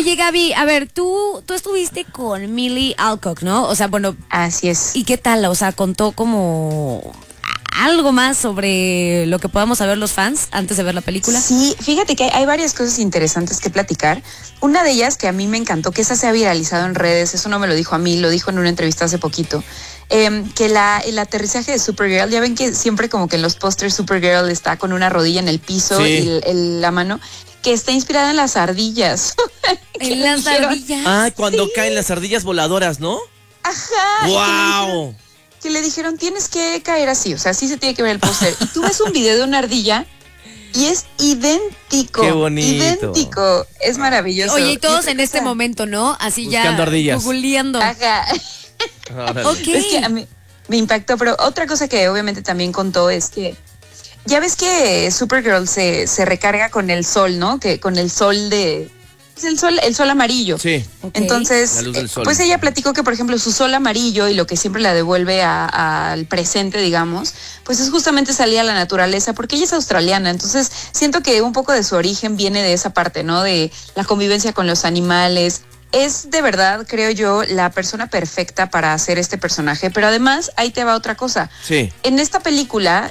Oye, Gaby, a ver, tú estuviste con Millie Alcock, ¿no? O sea, bueno. Así es. ¿Y qué tal? O sea, contó como algo más sobre lo que podamos saber los fans antes de ver la película. Sí, fíjate que hay varias cosas interesantes que platicar. Una de ellas que a mí me encantó, que esa se ha viralizado en redes, eso no me lo dijo a mí, lo dijo en una entrevista hace poquito, que el aterrizaje de Supergirl, ya ven que siempre como que en los pósters Supergirl está con una rodilla en el piso y la mano, que está inspirada en las ardillas. ¿En las ardillas? Ah, cuando caen las ardillas voladoras, ¿no? Ajá. ¡Wow! Que le dijeron, tienes que caer así, o sea, así se tiene que ver el póster. Y tú ves un video de una ardilla y es idéntico. ¡Qué bonito! Idéntico. Es maravilloso. Oye, y todos en este momento, ¿no? Así buscando ya ardillas. googleando. Ajá. Ok. Es que a mí me impactó, pero otra cosa que obviamente también contó es que ya ves que Supergirl se recarga con el sol, ¿no? Que con el sol el sol amarillo. Sí. Okay. Entonces, La luz del sol. pues ella platicó que, por ejemplo, su sol amarillo y lo que siempre la devuelve al presente, digamos, pues es justamente salir a la naturaleza, porque ella es australiana. Entonces, siento que un poco de su origen viene de esa parte, ¿no? De la convivencia con los animales. Es de verdad, creo yo, la persona perfecta para hacer este personaje, pero además, ahí te va otra cosa. Sí. En esta película,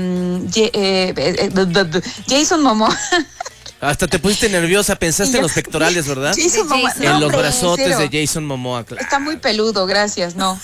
Jason Momoa... Hasta te pusiste nerviosa, pensaste en los pectorales, ¿verdad? Jason Momoa, Jason. no, En los hombre, brazotes cero. de Jason Momoa, claro. Está muy peludo, gracias, no.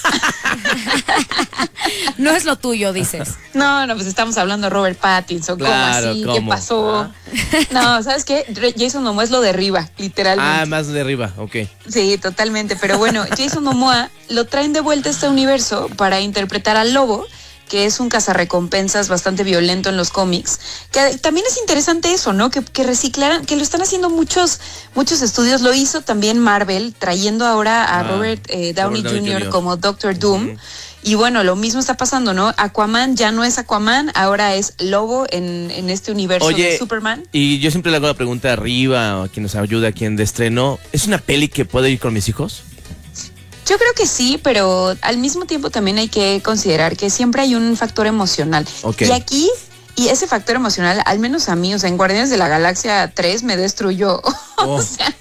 No es lo tuyo, dices. No, pues estamos hablando de Robert Pattinson, Claro, ¿cómo así? ¿cómo? ¿Qué pasó? No, ¿sabes qué? Jason Momoa es lo de arriba, literalmente. Ah, más de arriba, ok. Sí, totalmente, pero bueno, Jason Momoa lo traen de vuelta a este universo para interpretar al Lobo, que es un cazarrecompensas bastante violento en los cómics, que también es interesante eso, ¿no? Que reciclaran, que lo están haciendo muchos estudios, lo hizo también Marvel, trayendo ahora a Robert Downey Jr. como Doctor Doom, y bueno, lo mismo está pasando, ¿no? Aquaman ya no es Aquaman, ahora es Lobo en este universo de Superman. Y yo siempre le hago la pregunta arriba, a quien nos ayuda, a quien de estreno, ¿es una peli que puedo ir con mis hijos? Yo creo que sí, pero al mismo tiempo también hay que considerar que siempre hay un factor emocional. Okay. Y aquí, y ese factor emocional, al menos a mí, o sea, en Guardianes de la Galaxia 3 me destruyó. Oh. O sea,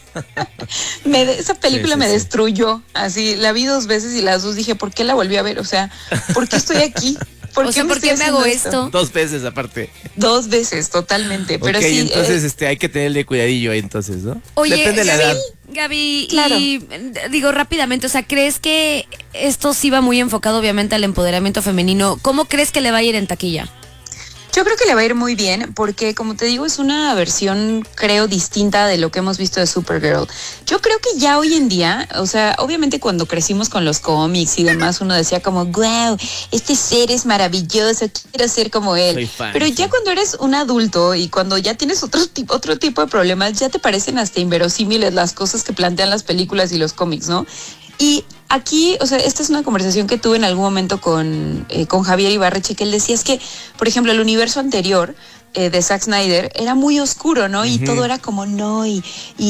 esa película me destruyó. Así, la vi 2 veces y las 2 dije, ¿por qué la volví a ver? O sea, ¿por qué estoy aquí? ¿Por qué me hago esto? 2 veces aparte. 2 veces, totalmente. Pero Ok, sí, entonces hay que tenerle cuidadillo ahí entonces, ¿no? Oye, depende de la edad. Gaby, Claro. y digo rápidamente, o sea, ¿crees que esto sí va muy enfocado obviamente al empoderamiento femenino? ¿Cómo crees que le va a ir en taquilla? Yo creo que le va a ir muy bien porque, como te digo, es una versión, creo, distinta de lo que hemos visto de Supergirl. Yo creo que ya hoy en día, o sea, obviamente cuando crecimos con los cómics y demás, uno decía como, wow, este ser es maravilloso, quiero ser como él. Soy fan, Pero sí. ya cuando eres un adulto y cuando ya tienes otro tipo de problemas, ya te parecen hasta inverosímiles las cosas que plantean las películas y los cómics, ¿no? Y aquí, o sea, esta es una conversación que tuve en algún momento con Javier Ibarreche, que él decía es que, por ejemplo, el universo anterior de Zack Snyder era muy oscuro, ¿no? Y todo era como no, y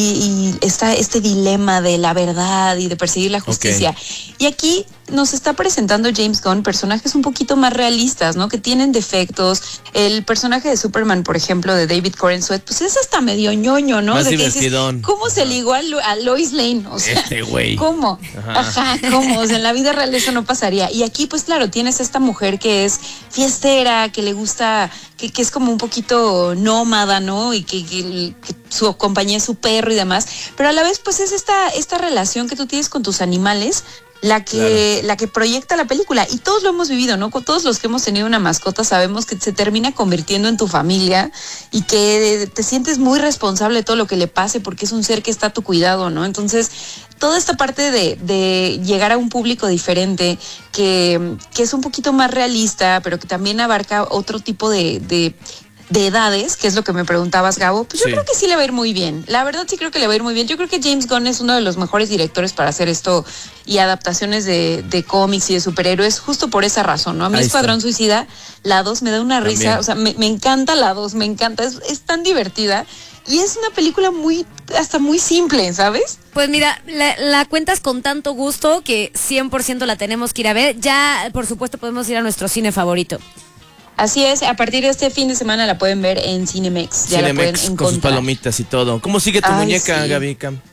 está este dilema de la verdad y de perseguir la justicia. Okay. Y aquí nos está presentando James Gunn personajes un poquito más realistas, ¿no? Que tienen defectos. El personaje de Superman, por ejemplo, de David Corenswet, pues es hasta medio ñoño, ¿no? Más De que dices, divertidón. ¿cómo se ligó a Lois Lane? O sea, Este güey. ¿cómo? Ajá, ¿cómo? O sea, en la vida real eso no pasaría. Y aquí, pues claro, tienes esta mujer que es fiestera, que le gusta, que es como un poquito nómada, ¿no? Y que su compañía es su perro y demás. Pero a la vez, pues es esta relación que tú tienes con tus animales la que proyecta la película. Y todos lo hemos vivido, ¿no? Con todos los que hemos tenido una mascota sabemos que se termina convirtiendo en tu familia y que te sientes muy responsable de todo lo que le pase porque es un ser que está a tu cuidado, ¿no? Entonces, toda esta parte de llegar a un público diferente, que es un poquito más realista, pero que también abarca otro tipo de edades, que es lo que me preguntabas, Gabo, pues yo creo que sí le va a ir muy bien. La verdad sí creo que le va a ir muy bien. Yo creo que James Gunn es uno de los mejores directores para hacer esto y adaptaciones de cómics y de superhéroes, justo por esa razón, ¿no? A mí Escuadrón Suicida, la 2 me da una risa, o sea, me encanta la 2, me encanta, es tan divertida y es una película hasta muy simple, ¿sabes? Pues mira, la cuentas con tanto gusto que 100% la tenemos que ir a ver. Ya, por supuesto, podemos ir a nuestro cine favorito. Así es, a partir de este fin de semana la pueden ver en Cinemex. Ya la pueden encontrar. Con sus palomitas y todo. ¿Cómo sigue tu muñeca, sí. Gaby Cam? ¿Todo bien?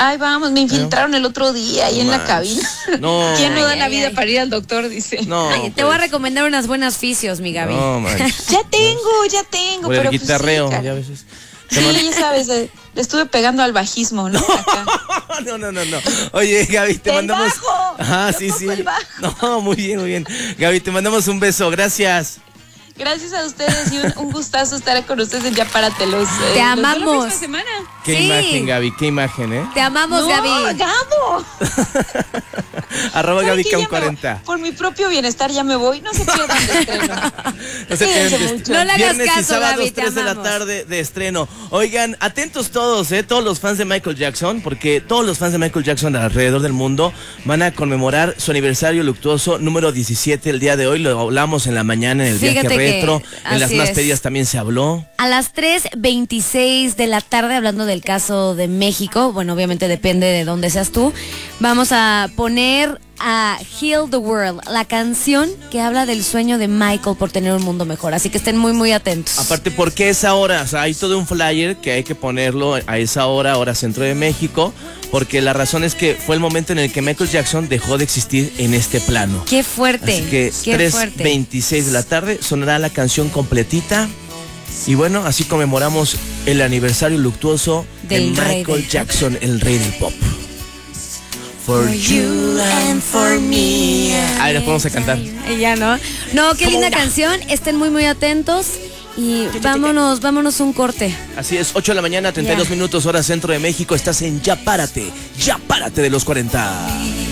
Ay, vamos, me infiltraron el otro día ahí en la cabina. No. ¿Quién no da Ay, la ay, vida ay. para ir al doctor? Dice. No. Ay, te voy a recomendar unas buenas fisios, mi Gaby. No, manches. Ya tengo, Por el pero pues guitarreo, sí, ya cara. a veces. Sí, ya sabes, le estuve pegando al bajismo, ¿no? Acá. No. Oye, Gaby, te ¡El mandamos. bajo! Ah, Yo sí, toco sí. el bajo. No, muy bien. Gaby, te mandamos un beso, gracias. Gracias a ustedes y un gustazo estar con ustedes en Ya Párate los. Te los veo amamos. la próxima semana. Qué Sí. imagen, Gaby, qué imagen, ¿eh? Te amamos, No, Gaby. Gabo. Arroba ¿Saben Gaby qué? Cam Ya me voy. 40. Por mi propio bienestar ya me voy. No se pierdan de estreno. No se Cuídense pierdan. mucho. No le hagas Viernes y caso, sábados, Gaby, te 3 de la amamos. tarde de estreno. Oigan, atentos todos, todos los fans de Michael Jackson, porque todos los fans de Michael Jackson alrededor del mundo van a conmemorar su aniversario luctuoso número 17 el día de hoy. Lo hablamos en la mañana en el viaje Fíjate que retro. En las así más es. pedidas también se habló. A las 3:26 de la tarde, hablando del caso de México, bueno, obviamente depende de dónde seas tú, vamos a poner a Heal the World, la canción que habla del sueño de Michael por tener un mundo mejor. Así que estén muy, muy atentos. Aparte, ¿por qué esa hora? O sea, hay todo un flyer que hay que ponerlo a esa hora centro de México, porque la razón es que fue el momento en el que Michael Jackson dejó de existir en este plano. Qué fuerte. Así que qué fuerte. 3:26 de la tarde sonará la canción completita. Y bueno, así conmemoramos el aniversario luctuoso Del de rey Michael del Jackson, el rey del pop. For you and for me. Ahí las podemos a cantar. Y ya no. No, qué linda canción. Estén muy, muy atentos. Y vámonos un corte. Así es, 8 de la mañana, 32 Ya. minutos, hora centro de México. Estás en Ya Párate de los 40.